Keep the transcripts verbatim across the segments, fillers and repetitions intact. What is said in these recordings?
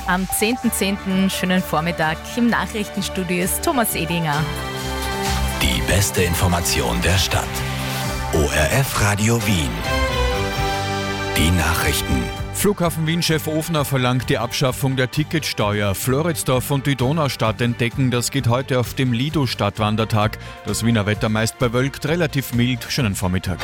am zehnten zehnten Schönen Vormittag. Im Nachrichtenstudio ist Thomas Edinger. Die beste Information der Stadt. O R F Radio Wien. Die Nachrichten. Flughafen Wien-Chef Ofner verlangt die Abschaffung der Ticketsteuer. Floridsdorf und die Donaustadt entdecken, das geht heute auf dem Lido-Stadtwandertag. Das Wiener Wetter meist bewölkt, relativ mild. Schönen Vormittag.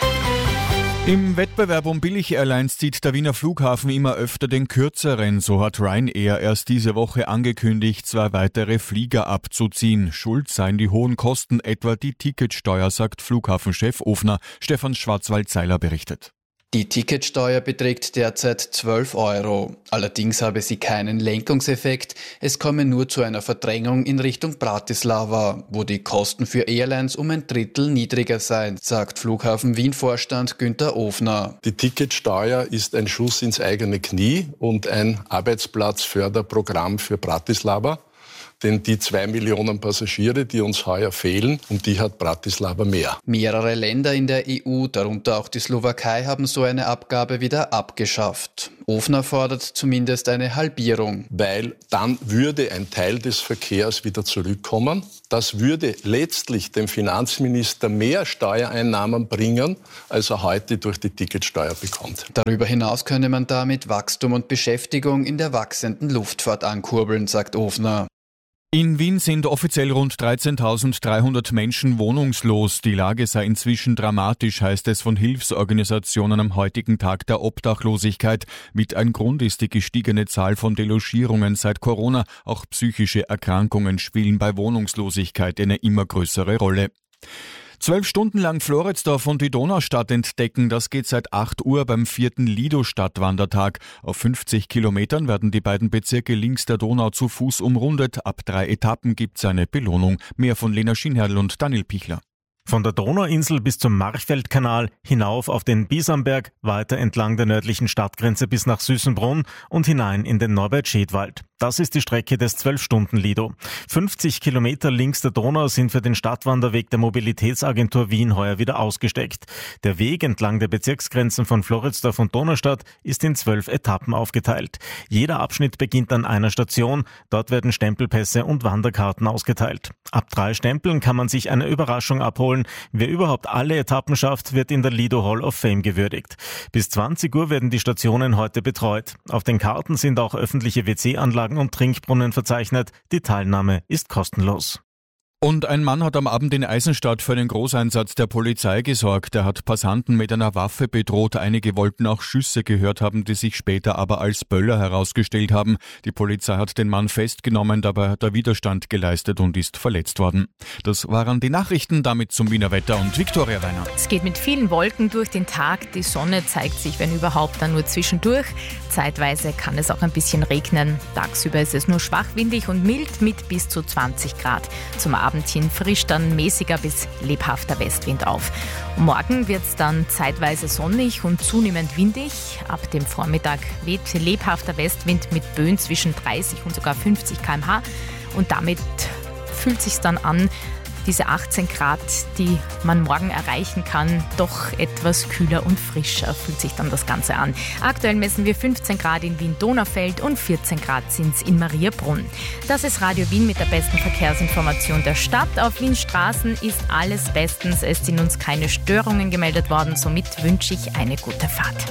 Im Wettbewerb um Billig-Airlines zieht der Wiener Flughafen immer öfter den kürzeren. So hat Ryanair erst diese Woche angekündigt, zwei weitere Flieger abzuziehen. Schuld seien die hohen Kosten, etwa die Ticketsteuer, sagt Flughafenchef Ofner. Stefan Schwarzwald-Seiler berichtet. Die Ticketsteuer beträgt derzeit zwölf Euro. Allerdings habe sie keinen Lenkungseffekt. Es komme nur zu einer Verdrängung in Richtung Bratislava, wo die Kosten für Airlines um ein Drittel niedriger seien, sagt Flughafen Wien-Vorstand Günther Ofner. Die Ticketsteuer ist ein Schuss ins eigene Knie und ein Arbeitsplatzförderprogramm für Bratislava. Denn die zwei Millionen Passagiere, die uns heuer fehlen, um die hat Bratislava mehr. Mehrere Länder in der E U, darunter auch die Slowakei, haben so eine Abgabe wieder abgeschafft. Ofner fordert zumindest eine Halbierung. Weil dann würde ein Teil des Verkehrs wieder zurückkommen. Das würde letztlich dem Finanzminister mehr Steuereinnahmen bringen, als er heute durch die Ticketsteuer bekommt. Darüber hinaus könne man damit Wachstum und Beschäftigung in der wachsenden Luftfahrt ankurbeln, sagt Ofner. In Wien sind offiziell rund dreizehntausenddreihundert Menschen wohnungslos. Die Lage sei inzwischen dramatisch, heißt es von Hilfsorganisationen am heutigen Tag der Obdachlosigkeit. Mit ein Grund ist die gestiegene Zahl von Delogierungen seit Corona. Auch psychische Erkrankungen spielen bei Wohnungslosigkeit eine immer größere Rolle. Zwölf Stunden lang Floridsdorf und die Donaustadt entdecken, das geht seit acht Uhr beim vierten Lido-Stadtwandertag. Auf fünfzig Kilometern werden die beiden Bezirke links der Donau zu Fuß umrundet. Ab drei Etappen gibt's eine Belohnung. Mehr von Lena Schienherrl und Daniel Pichler. Von der Donauinsel bis zum Marchfeldkanal, hinauf auf den Bisamberg, weiter entlang der nördlichen Stadtgrenze bis nach Süßenbrunn und hinein in den Norbert-Scheth-Wald. Das ist die Strecke des zwölf-Stunden-Lido. fünfzig Kilometer links der Donau sind für den Stadtwanderweg der Mobilitätsagentur Wien heuer wieder ausgesteckt. Der Weg entlang der Bezirksgrenzen von Floridsdorf und Donaustadt ist in zwölf Etappen aufgeteilt. Jeder Abschnitt beginnt an einer Station. Dort werden Stempelpässe und Wanderkarten ausgeteilt. Ab drei Stempeln kann man sich eine Überraschung abholen. Wer überhaupt alle Etappen schafft, wird in der Lido Hall of Fame gewürdigt. Bis zwanzig Uhr werden die Stationen heute betreut. Auf den Karten sind auch öffentliche W C-Anlagen und Trinkbrunnen verzeichnet. Die Teilnahme ist kostenlos. Und ein Mann hat am Abend in Eisenstadt für einen Großeinsatz der Polizei gesorgt. Er hat Passanten mit einer Waffe bedroht. Einige wollten auch Schüsse gehört haben, die sich später aber als Böller herausgestellt haben. Die Polizei hat den Mann festgenommen, dabei hat er Widerstand geleistet und ist verletzt worden. Das waren die Nachrichten, damit zum Wiener Wetter und Viktoria Weiner. Es geht mit vielen Wolken durch den Tag. Die Sonne zeigt sich, wenn überhaupt, dann nur zwischendurch. Zeitweise kann es auch ein bisschen regnen. Tagsüber ist es nur schwach windig und mild mit bis zu zwanzig Grad. Zum Abend hin frischt dann mäßiger bis lebhafter Westwind auf. Morgen wird es dann zeitweise sonnig und zunehmend windig. Ab dem Vormittag weht lebhafter Westwind mit Böen zwischen dreißig und sogar fünfzig Kilometer pro Stunde. Und damit fühlt es sich dann an, diese achtzehn Grad, die man morgen erreichen kann, doch etwas kühler und frischer fühlt sich dann das Ganze an. Aktuell messen wir fünfzehn Grad in Wien-Donaufeld und vierzehn Grad sind es in Mariabrunn. Das ist Radio Wien mit der besten Verkehrsinformation der Stadt. Auf Wiens Straßen ist alles bestens. Es sind uns keine Störungen gemeldet worden. Somit wünsche ich eine gute Fahrt.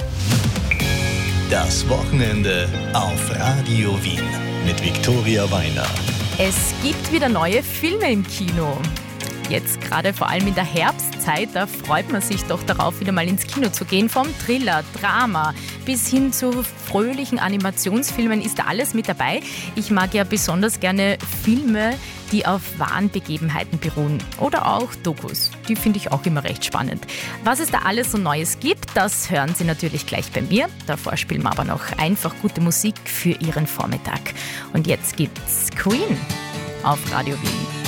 Das Wochenende auf Radio Wien mit Viktoria Weiner. Es gibt wieder neue Filme im Kino. Jetzt gerade vor allem in der Herbstzeit, da freut man sich doch darauf, wieder mal ins Kino zu gehen. Vom Thriller, Drama bis hin zu fröhlichen Animationsfilmen ist da alles mit dabei. Ich mag ja besonders gerne Filme, die auf wahren Begebenheiten beruhen. Oder auch Dokus. Die finde ich auch immer recht spannend. Was es da alles so Neues gibt, das hören Sie natürlich gleich bei mir. Davor spielen wir aber noch einfach gute Musik für Ihren Vormittag. Und jetzt gibt's Queen auf Radio Wien.